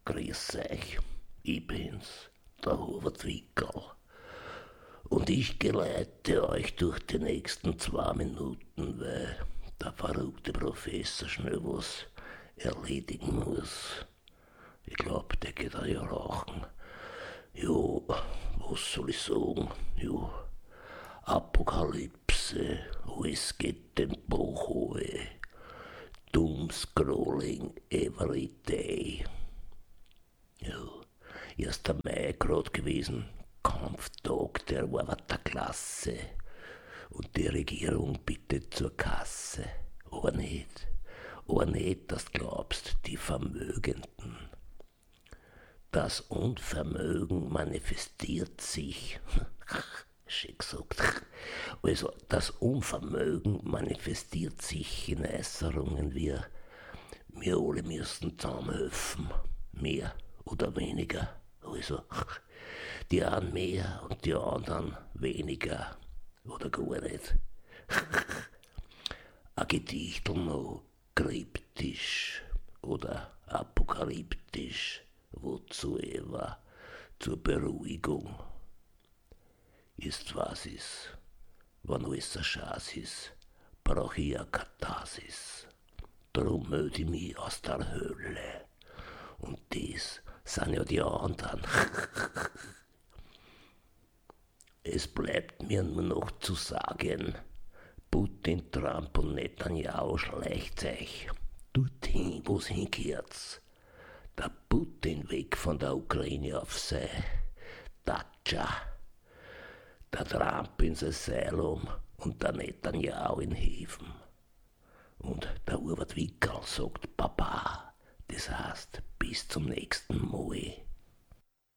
Grüß euch, ich bin's, der Hubert Wickel. Und ich geleite euch durch die nächsten 2 Minuten, weil der verrückte Professor schnell was erledigen muss. Ich glaub, der geht ja rauchen. Jo, was soll ich sagen? Jo, Apokalypse, alles geht den Bach runter. Doomscrolling every day. Ja, 1. Mai grad gewesen, Kampftag der Arbeiterklasse. Und die Regierung bittet zur Kasse. Aber nicht, dass du glaubst, die Vermögenden. Das Unvermögen manifestiert sich. Schön gesagt. Also, das Unvermögen manifestiert sich in Äußerungen wie: wir alle müssen zusammenhelfen, mehr oder weniger. Also, die einen mehr und die anderen weniger oder gar nicht. Ein Gedichtel noch kryptisch oder apokalyptisch, wozu ever, zur Beruhigung. Ist was ist, wenn alles ein Schatz ist, brauch ich eine Katharsis. Drum melde ich mich aus der Hölle. Und dies sind ja die anderen. Es bleibt mir nur noch zu sagen, Putin, Trump und Netanyahu schleicht euch dorthin, wo's hingehört. Der Putin weg von der Ukraine auf sei Datscha. Der Trump ins Asylum und der Netanyahu in Häfen. Und der Hubert Wickel sagt Papa, das heißt bis zum nächsten Mal.